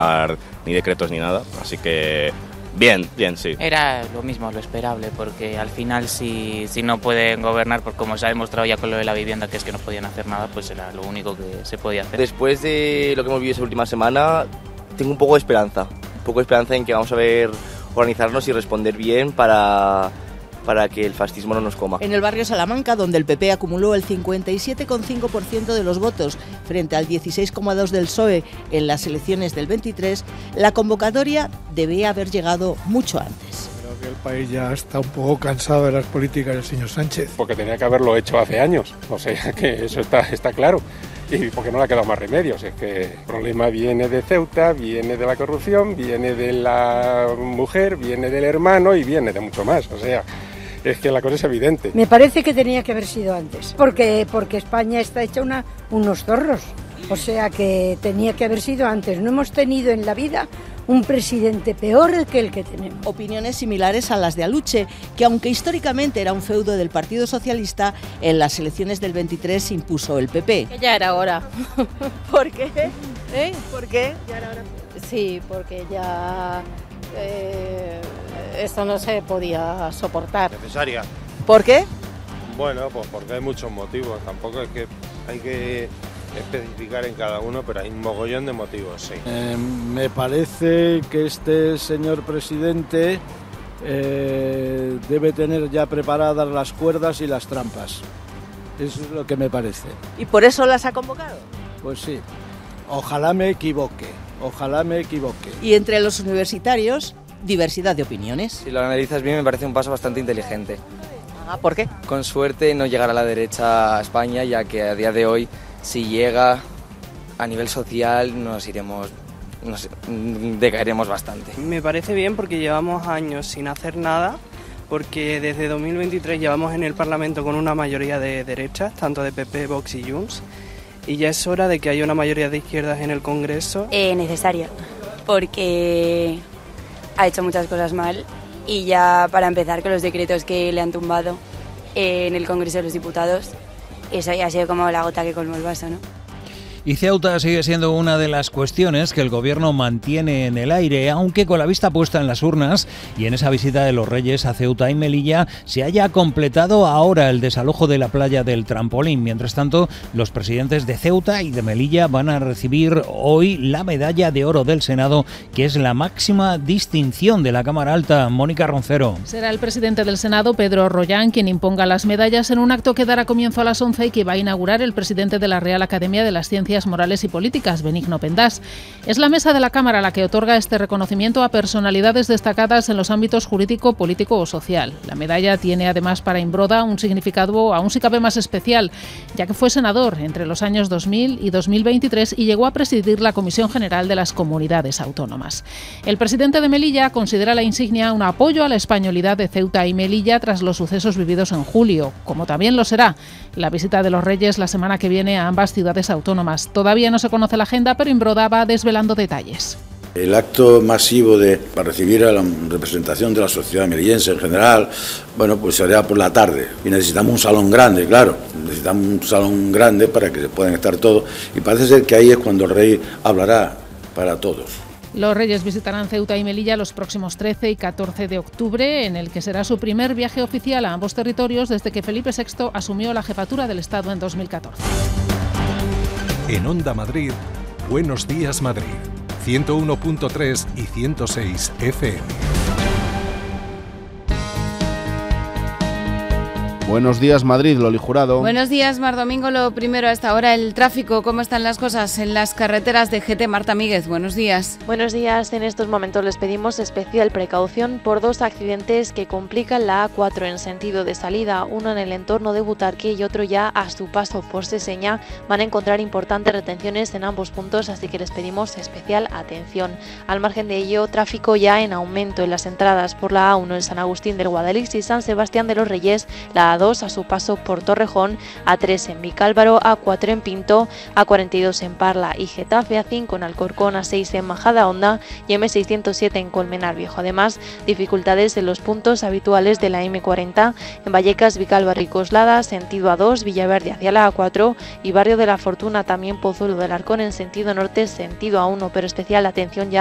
ni decretos ni nada, así que bien, sí. Era lo mismo, lo esperable, porque al final si no pueden gobernar, pues como se ha demostrado ya con lo de la vivienda, que es que no podían hacer nada, pues era lo único que se podía hacer. Después de lo que hemos vivido esta última semana, tengo un poco de esperanza en que vamos a ver organizarnos y responder bien para que el fascismo no nos coma. En el barrio Salamanca, donde el PP acumuló el 57,5% de los votos frente al 16,2% del PSOE en las elecciones del 23, la convocatoria debía haber llegado mucho antes. Creo que el país ya está un poco cansado de las políticas del señor Sánchez. Porque tenía que haberlo hecho hace años, o sea que eso está claro. Y porque no le ha quedado más remedios, es que el problema viene de Ceuta, viene de la corrupción, viene de la mujer, viene del hermano y viene de mucho más, o sea, es que la cosa es evidente. Me parece que tenía que haber sido antes, porque España está hecha unos zorros, o sea que tenía que haber sido antes. No hemos tenido en la vida un presidente peor que el que tenemos. Opiniones similares a las de Aluche, que aunque históricamente era un feudo del Partido Socialista, en las elecciones del 23 se impuso el PP. Que ya era hora. ¿Por qué? ¿Por qué? Ya era hora. Sí, porque ya esto no se podía soportar. Necesaria. ¿Por qué? Bueno, pues porque hay muchos motivos, tampoco es que hay que especificar en cada uno, pero hay un mogollón de motivos, sí. Me parece que este señor presidente debe tener ya preparadas las cuerdas y las trampas. Eso es lo que me parece. ¿Y por eso las ha convocado? Pues sí. Ojalá me equivoque. Y entre los universitarios, diversidad de opiniones. Si lo analizas bien, me parece un paso bastante inteligente. ¿Por qué? Con suerte no llegará a la derecha a España, ya que a día de hoy, si llega a nivel social, decaeremos bastante. Me parece bien porque llevamos años sin hacer nada, porque desde 2023 llevamos en el Parlamento con una mayoría de derechas, tanto de PP, Vox y Junts, y ya es hora de que haya una mayoría de izquierdas en el Congreso. Necesaria, porque ha hecho muchas cosas mal y ya para empezar con los decretos que le han tumbado en el Congreso de los Diputados, eso ya ha sido como la gota que colmó el vaso, ¿no? Y Ceuta sigue siendo una de las cuestiones que el gobierno mantiene en el aire, aunque con la vista puesta en las urnas y en esa visita de los Reyes a Ceuta y Melilla se haya completado ahora el desalojo de la playa del Trampolín. Mientras tanto, los presidentes de Ceuta y de Melilla van a recibir hoy la medalla de oro del Senado, que es la máxima distinción de la Cámara Alta. Mónica Roncero. Será el presidente del Senado, Pedro Rollán, quien imponga las medallas en un acto que dará comienzo a las 11 y que va a inaugurar el presidente de la Real Academia de las Ciencias Morales y Políticas, Benigno Pendás. Es la mesa de la Cámara la que otorga este reconocimiento a personalidades destacadas en los ámbitos jurídico, político o social. La medalla tiene además para Imbroda un significado aún si cabe más especial, ya que fue senador entre los años 2000 y 2023 y llegó a presidir la Comisión General de las Comunidades Autónomas. El presidente de Melilla considera la insignia un apoyo a la españolidad de Ceuta y Melilla tras los sucesos vividos en julio, como también lo será la visita de los Reyes la semana que viene a ambas ciudades autónomas. Todavía no se conoce la agenda, pero Imbroda va desvelando detalles. El acto masivo para recibir a la representación de la sociedad melillense en general, bueno, pues será por la tarde. Y necesitamos un salón grande, claro. Necesitamos un salón grande para que se puedan estar todos. Y parece ser que ahí es cuando el rey hablará para todos. Los Reyes visitarán Ceuta y Melilla los próximos 13 y 14 de octubre, en el que será su primer viaje oficial a ambos territorios desde que Felipe VI asumió la jefatura del Estado en 2014. En Onda Madrid, Buenos Días Madrid, 101.3 y 106 FM. Buenos días Madrid, Loli Jurado. Buenos días Mar Domingo. Lo primero a esta hora, el tráfico. ¿Cómo están las cosas en las carreteras de GT? Marta Míguez, buenos días. Buenos días. En estos momentos les pedimos especial precaución por dos accidentes que complican la A4 en sentido de salida. Uno en el entorno de Butarque y otro ya a su paso por Seseña. Van a encontrar importantes retenciones en ambos puntos, así que les pedimos especial atención. Al margen de ello, tráfico ya en aumento en las entradas por la A1 en San Agustín del Guadalix y San Sebastián de los Reyes, la A2 a su paso por Torrejón, A3 en Vicálvaro, A4 en Pinto, A42 en Parla y Getafe, A5 en Alcorcón, A6 en Majadahonda y M607 en Colmenar Viejo. Además, dificultades en los puntos habituales de la M40 en Vallecas, Vicálvaro y Coslada, sentido A2, Villaverde hacia la A4 y Barrio de la Fortuna, también Pozuelo del Arcón en sentido norte, sentido A1, pero especial atención ya